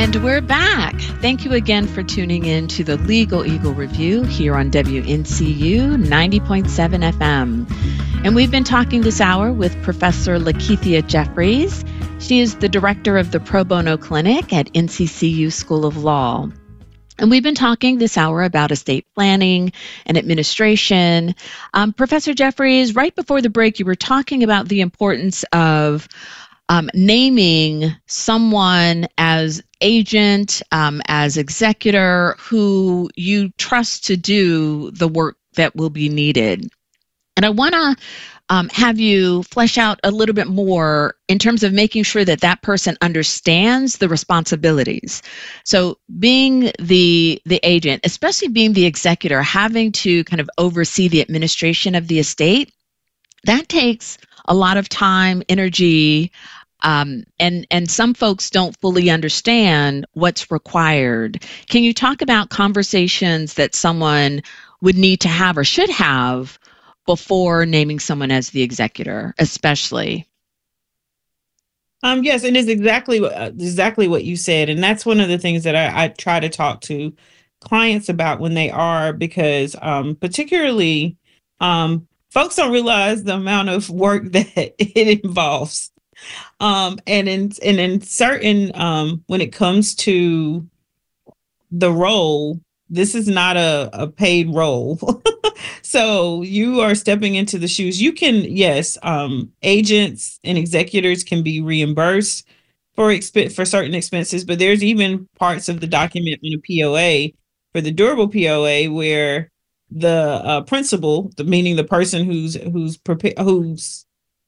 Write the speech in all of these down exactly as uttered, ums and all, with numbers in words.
And we're back. Thank you again for tuning in to the Legal Eagle Review here on W N C U ninety point seven F M. And we've been talking this hour with Professor Lakeithia Jeffries. She is the director of the Pro Bono Clinic at N C C U School of Law. And we've been talking this hour about estate planning and administration. Um, Professor Jeffries, right before the break, you were talking about the importance of Um, naming someone as agent, um, as executor, who you trust to do the work that will be needed. And I want to um, have you flesh out a little bit more in terms of making sure that that person understands the responsibilities. So being the the agent, especially being the executor, having to kind of oversee the administration of the estate, that takes a lot of time, energy, Um, and, and some folks don't fully understand what's required. Can you talk about conversations that someone would need to have or should have before naming someone as the executor, especially? Um, yes, and it's exactly what uh, exactly what you said, and that's one of the things that I, I try to talk to clients about when they are, because um, particularly um, folks don't realize the amount of work that it involves. Um, and in and in certain um, when it comes to the role, this is not a, a paid role. So you are stepping into the shoes. You can, yes, um, agents and executors can be reimbursed for exp- for certain expenses, but there's even parts of the document in a P O A, for the durable P O A, where the uh, principal, the, meaning the person who's who's prepared, who's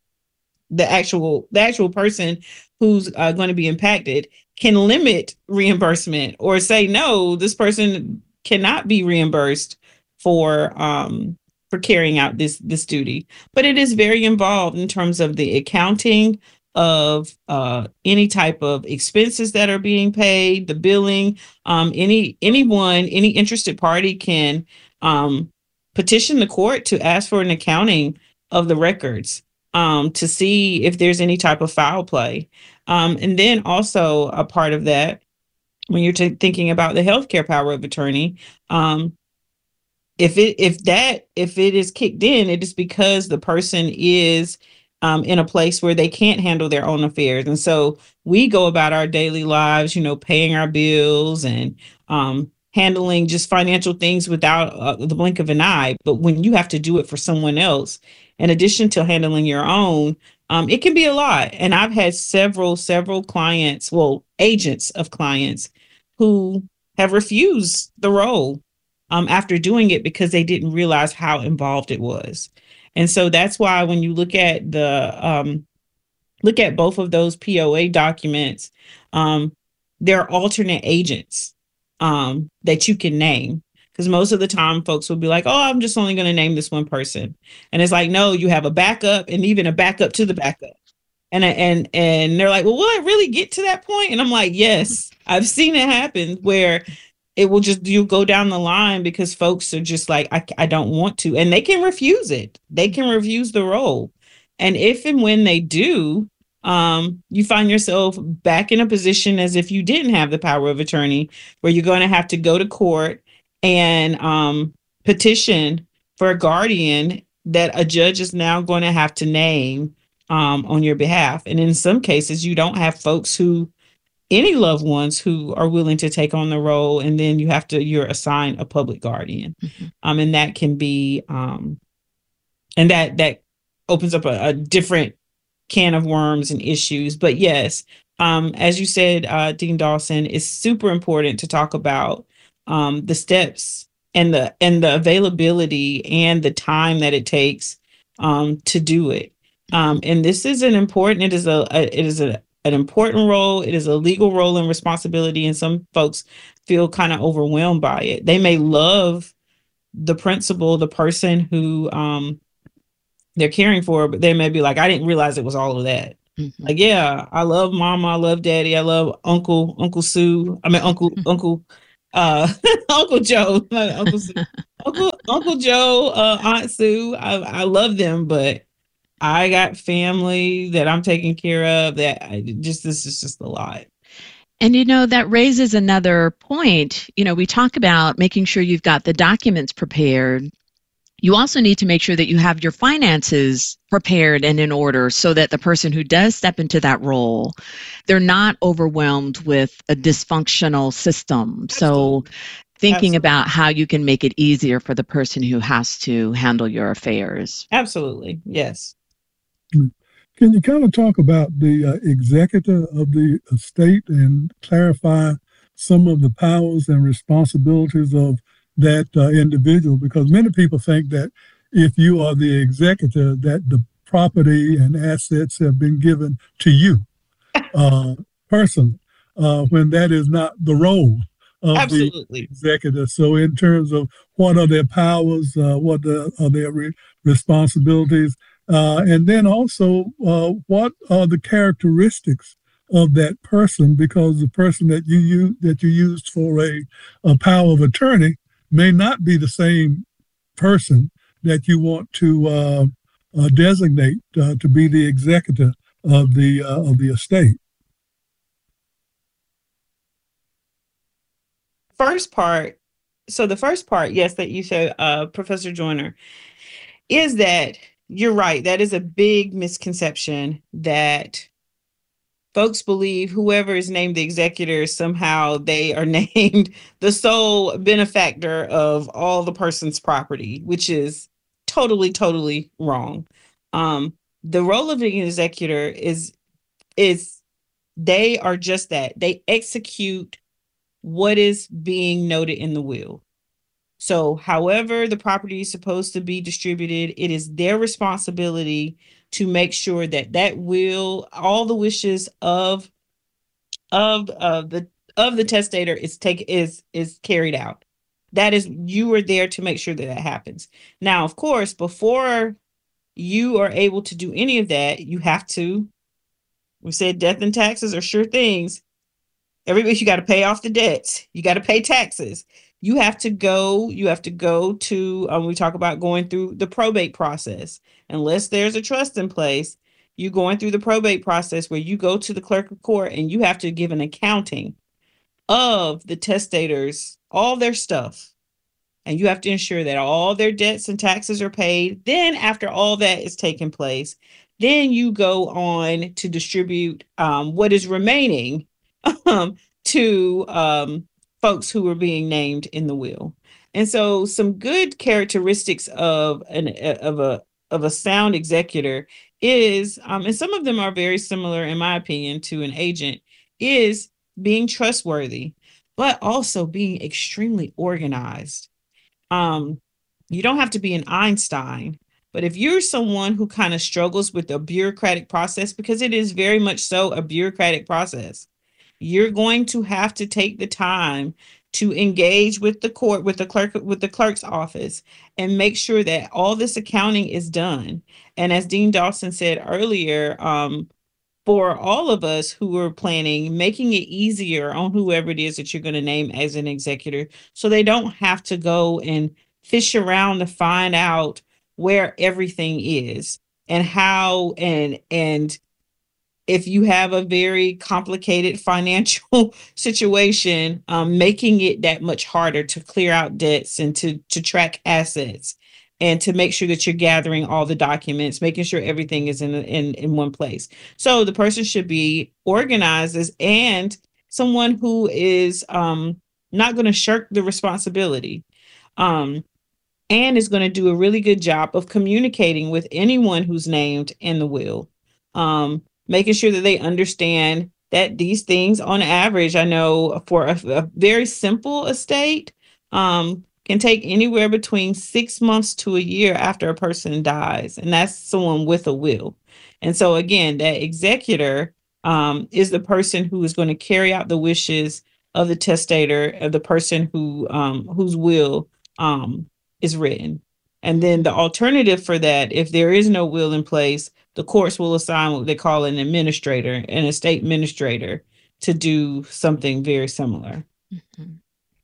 the actual the actual person who's uh, going to be impacted, can limit reimbursement or say, no, this person cannot be reimbursed for um, for carrying out this this duty. But it is very involved in terms of the accounting of uh, any type of expenses that are being paid, the billing. Um, any anyone, any interested party can um, petition the court to ask for an accounting of the records, Um, to see if there's any type of foul play. Um, and then also a part of that, when you're t- thinking about the healthcare power of attorney, um, if it if that if it is kicked in, it is because the person is um, in a place where they can't handle their own affairs. And so we go about our daily lives, you know, paying our bills and um, handling just financial things without uh, the blink of an eye. But when you have to do it for someone else, in addition to handling your own, um, it can be a lot. And I've had several, several clients, well, agents of clients who have refused the role um, after doing it because they didn't realize how involved it was. And so that's why when you look at the um, look at both of those P O A documents, um, there are alternate agents um, that you can name. Because most of the time folks will be like, oh, I'm just only going to name this one person. And it's like, no, you have a backup and even a backup to the backup. And, and, and they're like, well, will I really get to that point? And I'm like, yes, I've seen it happen where it will just, you go down the line because folks are just like, I, I don't want to, and they can refuse it. They can refuse the role. And if and when they do, um, you find yourself back in a position as if you didn't have the power of attorney, where you're going to have to go to court and um, petition for a guardian that a judge is now going to have to name um, on your behalf. And in some cases, you don't have folks who, any loved ones who are willing to take on the role. And then you have to, you're assigned a public guardian. Mm-hmm. Um, and that can be, um, and that, that opens up a, a different can of worms and issues. But yes, um, as you said, uh, Dean Dawson, it's super important to talk about Um, the steps and the and the availability and the time that it takes um, to do it. Um, and this is an important. It is a, a it is a, an important role. It is a legal role and responsibility. And some folks feel kind of overwhelmed by it. They may love the principal, the person who um, they're caring for, but they may be like, I didn't realize it was all of that. Mm-hmm. Like, yeah, I love mama, I love daddy, I love Uncle Uncle Sue. I mean, Uncle Uncle. Uh, Uncle Joe, Uncle Sue, Uncle Uncle Joe, uh, Aunt Sue. I, I love them, but I got family that I'm taking care of. That I just this is just a lot. And, you know, that raises another point. You know, we talk about making sure you've got the documents prepared. You also need to make sure that you have your finances prepared and in order so that the person who does step into that role, they're not overwhelmed with a dysfunctional system. Absolutely. So thinking Absolutely. about how you can make it easier for the person who has to handle your affairs. Absolutely. Yes. Can you kind of talk about the uh, executor of the estate and clarify some of the powers and responsibilities of that uh, individual? Because many people think that if you are the executor, that the property and assets have been given to you uh, personally, uh, when that is not the role of Absolutely. the executor. So in terms of what are their powers, uh, what the, are their re- responsibilities, Uh, and then also, uh, what are the characteristics of that person? Because the person that you use, that you used for a, a power of attorney may not be the same person that you want to uh, uh, designate uh, to be the executor of the uh, of the estate. First part. So the first part, yes, that you said, uh, Professor Joyner, is that you're right. That is a big misconception that folks believe whoever is named the executor, somehow they are named the sole benefactor of all the person's property, which is totally, totally wrong. Um, the role of the executor is, is they are just that. They execute what is being noted in the will. So however the property is supposed to be distributed, it is their responsibility to make sure that that will, all the wishes of of uh, the of the testator is take is is carried out. That is, you are there to make sure that that happens. Now, of course, before you are able to do any of that, you have to, we said death and taxes are sure things. Everybody, you got to pay off the debts. You got to pay taxes. You have to go, you have to go to, um, we talk about going through the probate process. Unless there's a trust in place, you going through the probate process where you go to the clerk of court and you have to give an accounting of the testators, all their stuff. And you have to ensure that all their debts and taxes are paid. Then after all that is taking place, then you go on to distribute um, what is remaining um, to um, folks who are being named in the will. And so some good characteristics of an of a of a sound executor is, um, and some of them are very similar, in my opinion, to an agent, is being trustworthy, but also being extremely organized. Um, you don't have to be an Einstein, but if you're someone who kind of struggles with the bureaucratic process, because it is very much so a bureaucratic process, you're going to have to take the time to engage with the court, with the clerk, with the clerk's office, and make sure that all this accounting is done. And as Dean Dawson said earlier, um, for all of us who are planning, making it easier on whoever it is that you're going to name as an executor, so they don't have to go and fish around to find out where everything is and how, and and if you have a very complicated financial situation, um, making it that much harder to clear out debts and to to track assets and to make sure that you're gathering all the documents, making sure everything is in in, in one place. So the person should be organized as, and someone who is um, not going to shirk the responsibility, um, and is going to do a really good job of communicating with anyone who's named in the will. Um, making sure that they understand that these things, on average, I know for a, a very simple estate, um, can take anywhere between six months to a year after a person dies. And that's someone with a will. And so again, that executor um, is the person who is going to carry out the wishes of the testator, of the person who um, whose will um, is written. And then the alternative for that, if there is no will in place, the courts will assign what they call an administrator, an estate administrator, to do something very similar. Mm-hmm.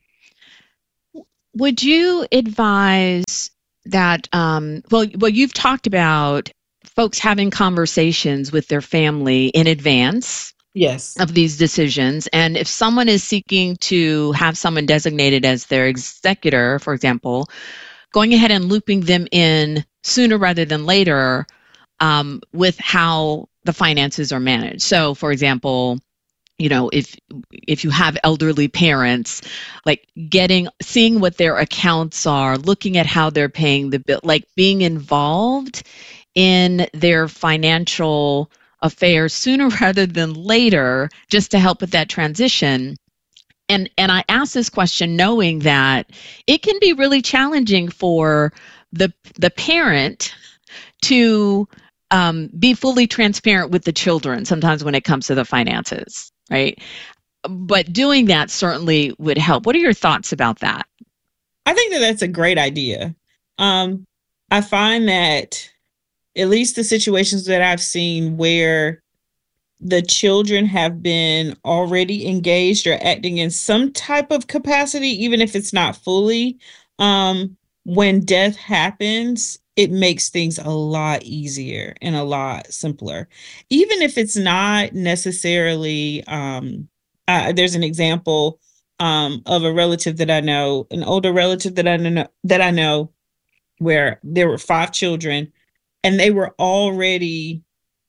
Would you advise that, um, well, well, you've talked about folks having conversations with their family in advance Yes. of these decisions. And if someone is seeking to have someone designated as their executor, for example, going ahead and looping them in sooner rather than later um, with how the finances are managed. So, for example, you know, if if you have elderly parents, like getting seeing what their accounts are, looking at how they're paying the bill, like being involved in their financial affairs sooner rather than later, just to help with that transition. And and I ask this question knowing that it can be really challenging for the the parent to um, be fully transparent with the children sometimes when it comes to the finances, right? But doing that certainly would help. What are your thoughts about that? I think that that's a great idea. Um, I find that at least the situations that I've seen where the children have been already engaged or acting in some type of capacity, even if it's not fully, um, when death happens, it makes things a lot easier and a lot simpler. Even if it's not necessarily, um, uh, there's an example um, of a relative that I know, an older relative that I know that I know, where there were five children, and they were already.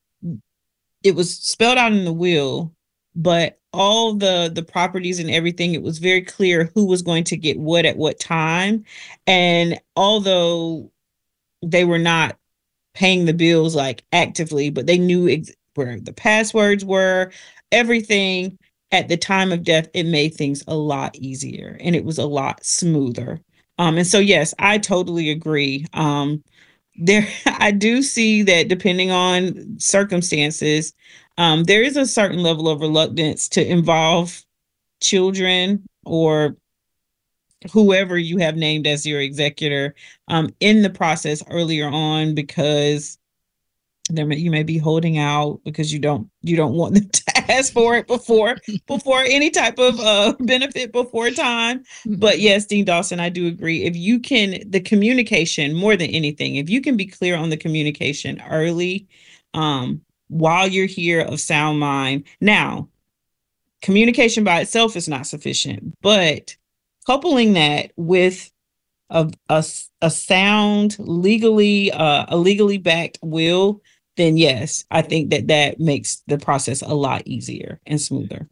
It was spelled out in the will, but all the the properties and everything, it was very clear who was going to get what at what time. And although they were not paying the bills like actively, but they knew ex- where the passwords were, everything at the time of death, it made things a lot easier and it was a lot smoother. Um, and so, yes, I totally agree. Um, there, I do see that depending on circumstances, um, there is a certain level of reluctance to involve children or whoever you have named as your executor um, in the process earlier on, because there may, you may be holding out because you don't you don't want them to ask for it before before any type of uh, benefit before time. But yes, Dean Dawson, I do agree. If you can, the communication more than anything, if you can be clear on the communication early, um, while you're here of sound mind. Now, communication by itself is not sufficient, but coupling that with a a, a sound legally uh, a legally backed will, then yes, I think that that makes the process a lot easier and smoother.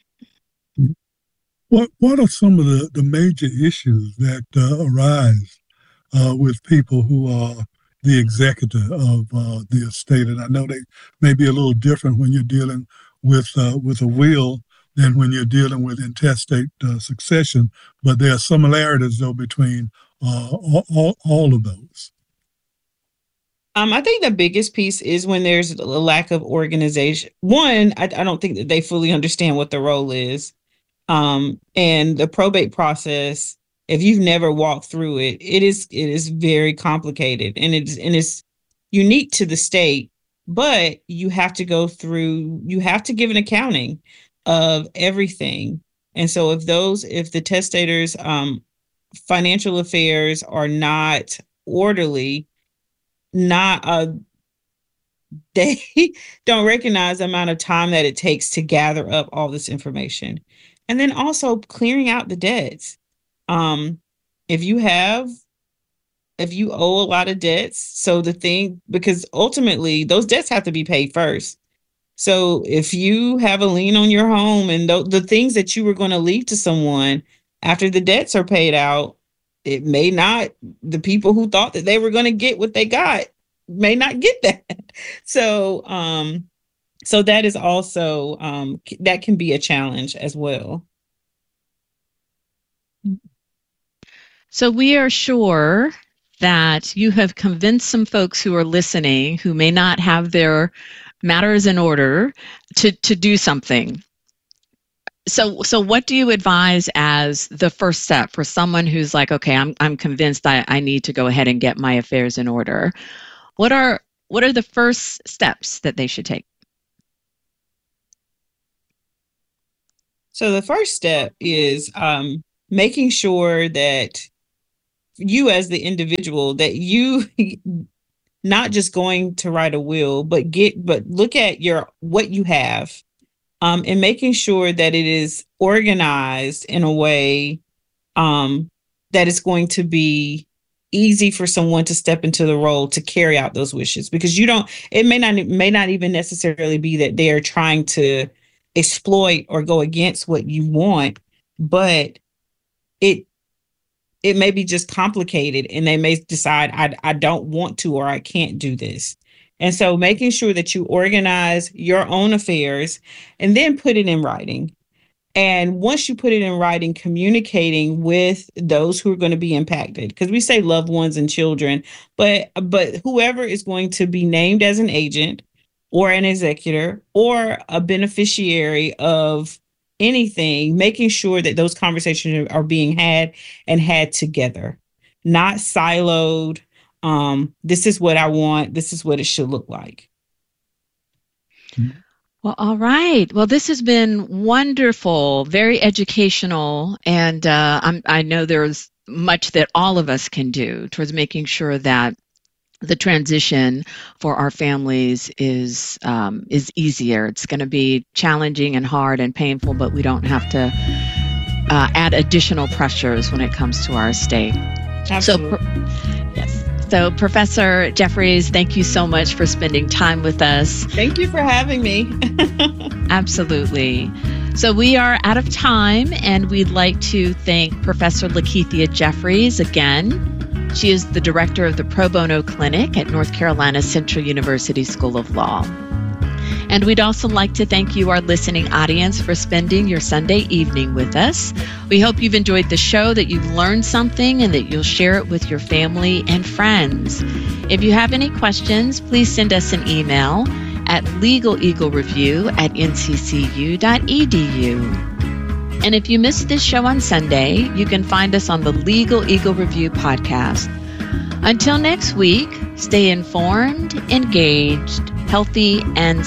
What What are some of the, the major issues that uh, arise uh, with people who are the executor of uh, the estate? And I know they may be a little different when you're dealing with uh, with a will than when you're dealing with intestate uh, succession, but there are similarities though between uh, all, all, all of those. Um, I think the biggest piece is when there's a lack of organization. One, I, I don't think that they fully understand what the role is. Um, and the probate process, if you've never walked through it, it is it is very complicated, and it's and it's unique to the state. But you have to go through. You have to give an accounting of everything. And so, if those, if the testator's um, financial affairs are not orderly, not uh they don't recognize the amount of time that it takes to gather up all this information. And then also clearing out the debts. Um, if you have, if you owe a lot of debts, so the thing, because ultimately those debts have to be paid first. So if you have a lien on your home and th- the things that you were going to leave to someone after the debts are paid out, it may not, the people who thought that they were going to get what they got may not get that. So, um, so that is also, um, that can be a challenge as well. So we are sure that you have convinced some folks who are listening who may not have their matters in order to, to do something. So, so what do you advise as the first step for someone who's like, okay, I'm I'm convinced I, I need to go ahead and get my affairs in order? What are what are the first steps that they should take? So the first step is um, making sure that you as the individual, that you not just going to write a will, but get but look at your what you have um, and making sure that it is organized in a way um, that is going to be easy for someone to step into the role to carry out those wishes, because you don't, it may not, it may not even necessarily be that they are trying to exploit or go against what you want, but it, it may be just complicated and they may decide, I, I don't want to, or I can't do this. And so making sure that you organize your own affairs and then put it in writing. And once you put it in writing, communicating with those who are going to be impacted, because we say loved ones and children, but but whoever is going to be named as an agent or an executor or a beneficiary of anything, making sure that those conversations are being had and had together, not siloed. Um, this is what I want. This is what it should look like. Mm-hmm. Well, all right. Well, this has been wonderful, very educational, and uh, I'm, I know there's much that all of us can do towards making sure that the transition for our families is um, is easier. It's going to be challenging and hard and painful, but we don't have to uh, add additional pressures when it comes to our estate. Absolutely. So, yes. So, Professor Jeffries, thank you so much for spending time with us. Thank you for having me. Absolutely. So we are out of time, and we'd like to thank Professor Lakeithia Jeffries again. She is the director of the Pro Bono Clinic at North Carolina Central University School of Law. And we'd also like to thank you, our listening audience, for spending your Sunday evening with us. We hope you've enjoyed the show, that you've learned something, and that you'll share it with your family and friends. If you have any questions, please send us an email at legaleaglereview at n c c u dot e d u. And if you missed this show on Sunday, you can find us on the Legal Eagle Review podcast. Until next week, stay informed, engaged, healthy, and